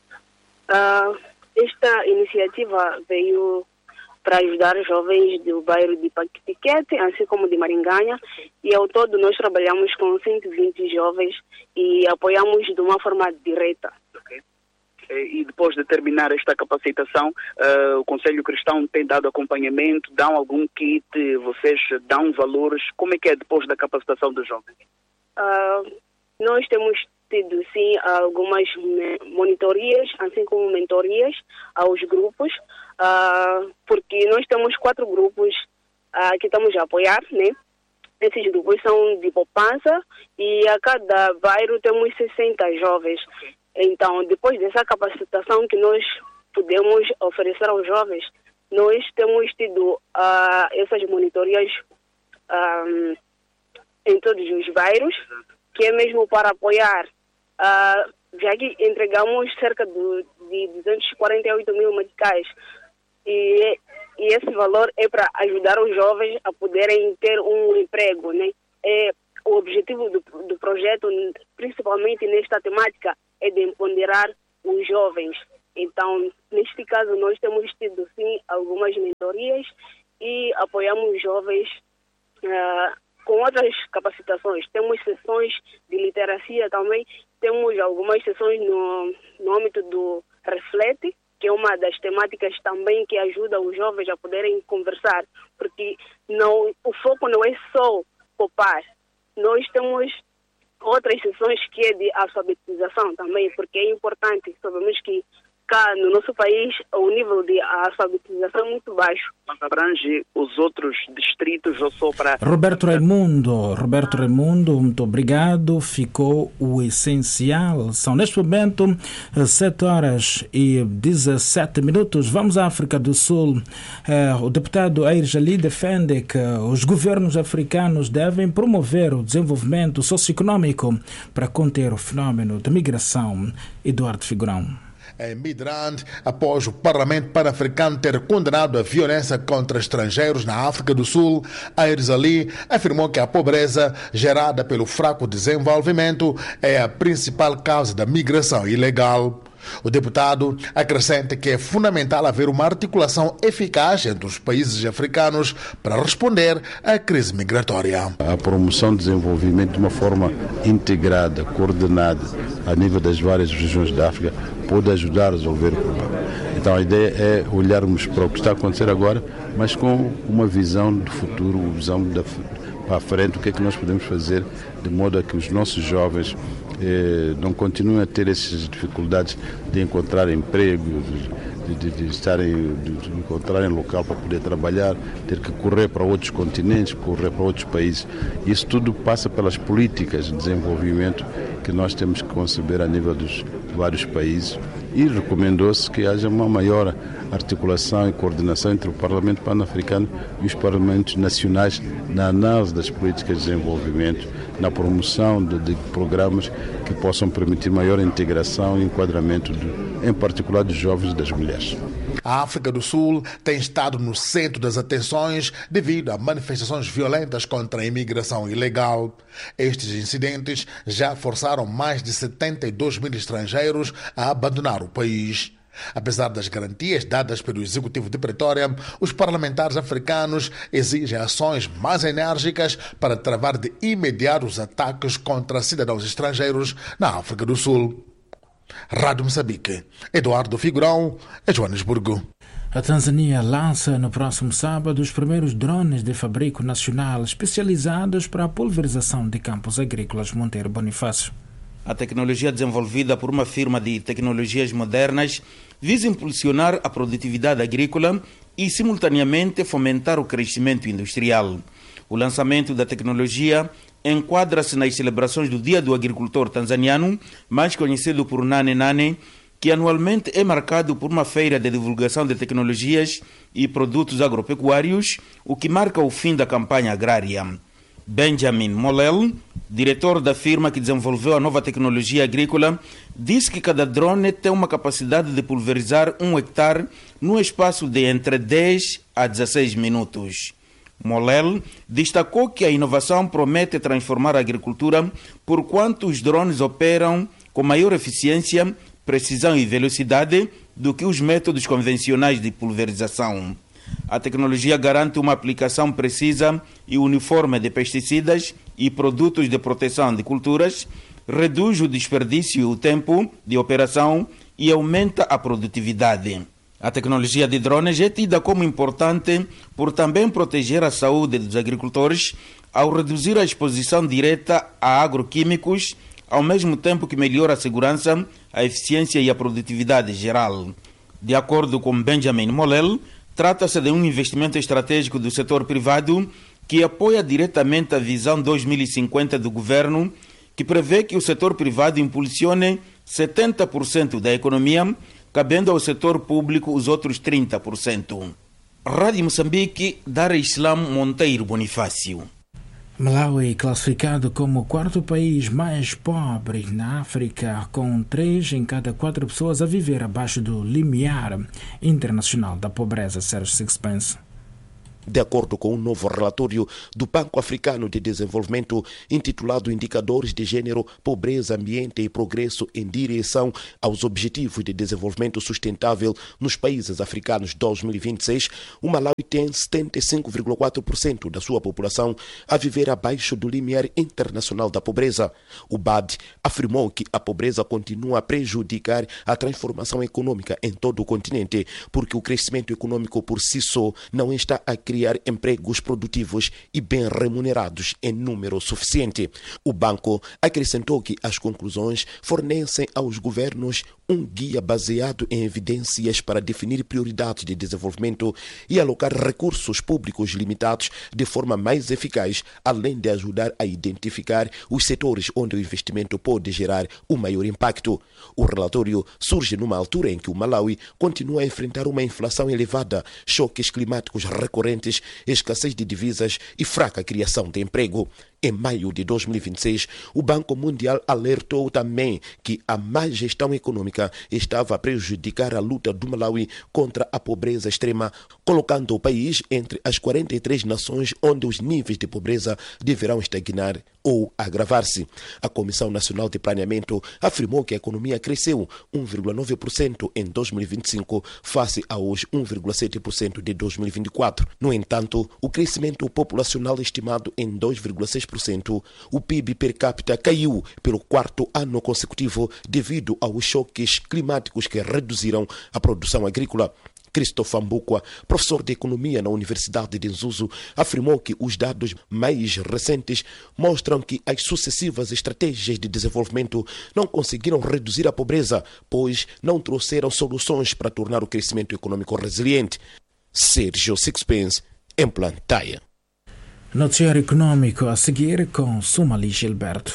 Esta iniciativa veio para ajudar jovens do bairro de Paquitiquete, assim como de Maringanha, e ao todo nós trabalhamos com 120 jovens e apoiamos de uma forma direta. E depois de terminar esta capacitação, o Conselho Cristão tem dado acompanhamento, dão algum kit, vocês dão valores, como é que é depois da capacitação dos jovens? Nós temos tido, sim, algumas monitorias, assim como mentorias aos grupos, porque nós temos 4 grupos que estamos a apoiar, né? Esses grupos são de poupança e a cada bairro temos 60 jovens. Então, depois dessa capacitação que nós podemos oferecer aos jovens, nós temos tido essas monitorias em todos os bairros, que é mesmo para apoiar. Já que entregamos cerca de 248 mil meticais e esse valor é para ajudar os jovens a poderem ter um emprego, né? O objetivo do projeto, principalmente nesta temática, é de empoderar os jovens. Então, neste caso, nós temos tido, sim, algumas mentorias e apoiamos os jovens com outras capacitações. Temos sessões de literacia também, temos algumas sessões no âmbito do Reflete, que é uma das temáticas também que ajuda os jovens a poderem conversar, porque o foco não é só poupar. Nós temos outras sessões que é de alfabetização também, porque é importante. Sabemos que cá no nosso país o nível de alfabetização é muito baixo. Mas abrange os outros distritos ou só para... Roberto Raimundo, muito obrigado. Ficou o essencial. São neste momento 7h17. Vamos à África do Sul. O deputado Aires Ali defende que os governos africanos devem promover o desenvolvimento socioeconômico para conter o fenómeno de migração. Eduardo Figurão. Em Midrand, após o Parlamento Pan-Africano ter condenado a violência contra estrangeiros na África do Sul, Aires Ali afirmou que a pobreza gerada pelo fraco desenvolvimento é a principal causa da migração ilegal. O deputado acrescenta que é fundamental haver uma articulação eficaz entre os países africanos para responder à crise migratória. A promoção do desenvolvimento de uma forma integrada, coordenada, a nível das várias regiões da África, pode ajudar a resolver o problema. Então a ideia é olharmos para o que está a acontecer agora, mas com uma visão do futuro, uma visão para frente, o que é que nós podemos fazer de modo a que os nossos jovens não continuem a ter essas dificuldades de encontrar emprego, de encontrarem local para poder trabalhar, ter que correr para outros continentes, correr para outros países. Isso tudo passa pelas políticas de desenvolvimento que nós temos que conceber a nível dos vários países, e recomendou-se que haja uma maior articulação e coordenação entre o Parlamento Pan-Africano e os Parlamentos Nacionais na análise das políticas de desenvolvimento, na promoção de programas que possam permitir maior integração e enquadramento, em particular dos jovens e das mulheres. A África do Sul tem estado no centro das atenções devido a manifestações violentas contra a imigração ilegal. Estes incidentes já forçaram mais de 72 mil estrangeiros a abandonar o país. Apesar das garantias dadas pelo Executivo de Pretória, os parlamentares africanos exigem ações mais enérgicas para travar de imediato os ataques contra cidadãos estrangeiros na África do Sul. Rádio Moçambique, Eduardo Figurão, Joanesburgo. A Tanzânia lança no próximo sábado os primeiros drones de fabrico nacional especializados para a pulverização de campos agrícolas. Monteiro Bonifácio. A tecnologia desenvolvida por uma firma de tecnologias modernas visa impulsionar a produtividade agrícola e, simultaneamente, fomentar o crescimento industrial. O lançamento da tecnologia enquadra-se nas celebrações do Dia do Agricultor Tanzaniano, mais conhecido por Nane Nane, que anualmente é marcado por uma feira de divulgação de tecnologias e produtos agropecuários, o que marca o fim da campanha agrária. Benjamin Molel, diretor da firma que desenvolveu a nova tecnologia agrícola, disse que cada drone tem uma capacidade de pulverizar 1 hectare num espaço de entre 10 a 16 minutos. Molel destacou que a inovação promete transformar a agricultura porquanto os drones operam com maior eficiência, precisão e velocidade do que os métodos convencionais de pulverização. A tecnologia garante uma aplicação precisa e uniforme de pesticidas e produtos de proteção de culturas, reduz o desperdício e o tempo de operação e aumenta a produtividade. A tecnologia de drones é tida como importante por também proteger a saúde dos agricultores ao reduzir a exposição direta a agroquímicos, ao mesmo tempo que melhora a segurança, a eficiência e a produtividade geral. De acordo com Benjamin Molel, trata-se de um investimento estratégico do setor privado que apoia diretamente a visão 2050 do governo, que prevê que o setor privado impulsione 70% da economia, cabendo ao setor público os outros 30%. Rádio Moçambique, Dar Islam Monteiro Bonifácio. Malawi classificado como o 4º país mais pobre na África, com 3 em cada 4 pessoas a viver abaixo do limiar internacional da pobreza. Sérgio Sixpence. De acordo com um novo relatório do Banco Africano de Desenvolvimento intitulado Indicadores de Gênero, Pobreza, Ambiente e Progresso em Direção aos Objetivos de Desenvolvimento Sustentável nos Países Africanos 2026, o Malawi tem 75,4% da sua população a viver abaixo do limiar internacional da pobreza. O BAD afirmou que a pobreza continua a prejudicar a transformação econômica em todo o continente, porque o crescimento econômico por si só não está a criar empregos produtivos e bem remunerados em número suficiente. O banco acrescentou que as conclusões fornecem aos governos um guia baseado em evidências para definir prioridades de desenvolvimento e alocar recursos públicos limitados de forma mais eficaz, além de ajudar a identificar os setores onde o investimento pode gerar o maior impacto. O relatório surge numa altura em que o Malawi continua a enfrentar uma inflação elevada, choques climáticos recorrentes, escassez de divisas e fraca criação de emprego. Em maio de 2026, o Banco Mundial alertou também que a má gestão econômica estava a prejudicar a luta do Malawi contra a pobreza extrema, colocando o país entre as 43 nações onde os níveis de pobreza deverão estagnar ou agravar-se. A Comissão Nacional de Planeamento afirmou que a economia cresceu 1,9% em 2025 face aos 1,7% de 2024. No entanto, o crescimento populacional estimado em 2,6%, o PIB per capita caiu pelo quarto ano consecutivo devido aos choques climáticos que reduziram a produção agrícola. Christopher Mbukwa, professor de economia na Universidade de Nzuzu, afirmou que os dados mais recentes mostram que as sucessivas estratégias de desenvolvimento não conseguiram reduzir a pobreza, pois não trouxeram soluções para tornar o crescimento econômico resiliente. Sérgio Sixpence, em Plantaia. Noticiário econômico a seguir com Sumali Gilberto.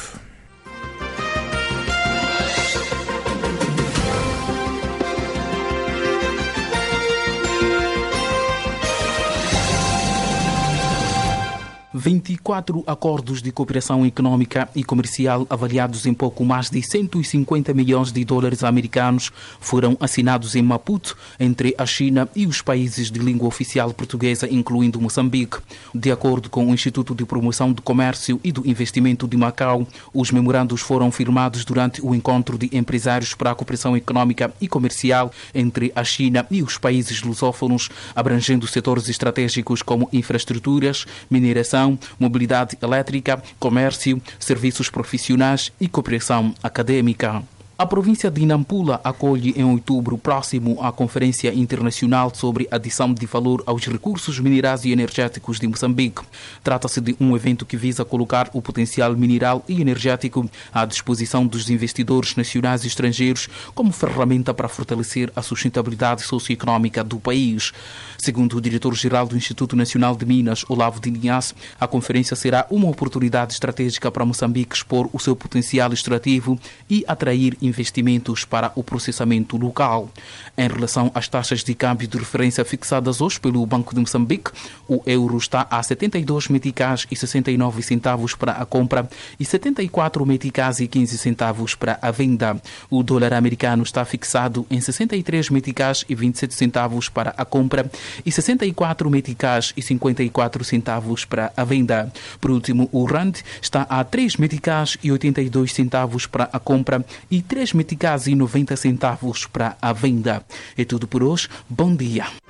$24 acordos de cooperação econômica e comercial avaliados em pouco mais de $150 milhões americanos foram assinados em Maputo entre a China e os países de língua oficial portuguesa, incluindo Moçambique. De acordo com o Instituto de Promoção do Comércio e do Investimento de Macau, os memorandos foram firmados durante o encontro de empresários para a cooperação econômica e comercial entre a China e os países lusófonos, abrangendo setores estratégicos como infraestruturas, mineração, mobilidade elétrica, comércio, serviços profissionais e cooperação acadêmica. A província de Nampula acolhe em outubro próximo a Conferência Internacional sobre Adição de Valor aos Recursos Minerais e Energéticos de Moçambique. Trata-se de um evento que visa colocar o potencial mineral e energético à disposição dos investidores nacionais e estrangeiros como ferramenta para fortalecer a sustentabilidade socioeconómica do país. Segundo o diretor-geral do Instituto Nacional de Minas, Olavo Dinias, a conferência será uma oportunidade estratégica para Moçambique expor o seu potencial extrativo e atrair investimentos para o processamento local. Em relação às taxas de câmbio de referência fixadas hoje pelo Banco de Moçambique, o euro está a 72 meticais e 69 centavos para a compra e 74 meticais e 15 centavos para a venda. O dólar americano está fixado em 63 meticais e 27 centavos para a compra e 64 meticais e 54 centavos para a venda. Por último, o rand está a 3 meticais e 82 centavos para a compra e 3 meticais e 90 centavos para a venda. É tudo por hoje. Bom dia.